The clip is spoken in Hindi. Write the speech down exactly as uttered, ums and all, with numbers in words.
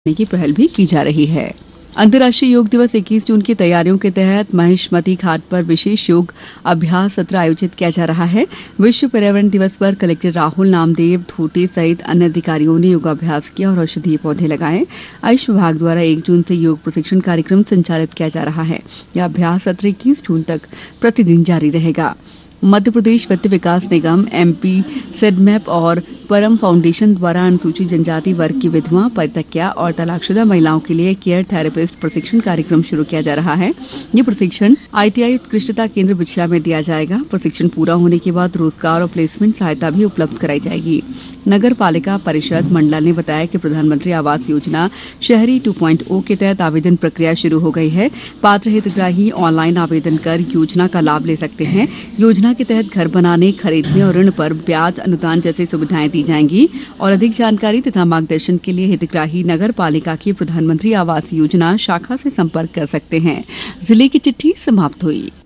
करने की पहल भी की जा रही है। अंतर्राष्ट्रीय योग दिवस इक्कीस जून की तैयारियों के तहत महिष्मती घाट पर विशेष योग अभ्यास सत्र आयोजित किया जा रहा है। विश्व पर्यावरण दिवस पर कलेक्टर राहुल नामदेव धोटे सहित अन्य अधिकारियों ने योगाभ्यास किया और औषधीय पौधे लगाए। आयुष विभाग द्वारा एक जून से योग प्रशिक्षण कार्यक्रम संचालित किया जा रहा है। यह अभ्यास सत्र इक्कीस जून तक प्रतिदिन जारी रहेगा। मध्य प्रदेश वित्त विकास निगम, एमपी, सेडमैप और परम फाउंडेशन द्वारा अनुसूचित जनजाति वर्ग की विधवा, परित्यक्ता और तलाकशुदा महिलाओं के लिए केयर थेरेपिस्ट प्रशिक्षण कार्यक्रम शुरू किया जा रहा है। ये प्रशिक्षण आईटीआई उत्कृष्टता केंद्र बिछला में दिया जाएगा। प्रशिक्षण पूरा होने के बाद रोजगार और प्लेसमेंट सहायता भी उपलब्ध कराई जाएगी। नगर पालिका परिषद मंडला ने बताया कि प्रधानमंत्री आवास योजना शहरी टू पॉइंट ओ के तहत आवेदन प्रक्रिया शुरू हो गई है। पात्र हितग्राही ऑनलाइन आवेदन कर योजना का लाभ ले सकते हैं। योजना के तहत घर बनाने, खरीदने और ऋण पर ब्याज अनुदान जैसी सुविधाएं दी जाएंगी। और अधिक जानकारी तथा मार्गदर्शन के लिए हितग्राही नगर पालिका की प्रधानमंत्री आवास योजना शाखा से संपर्क कर सकते हैं। जिले की चिट्ठी समाप्त हुई।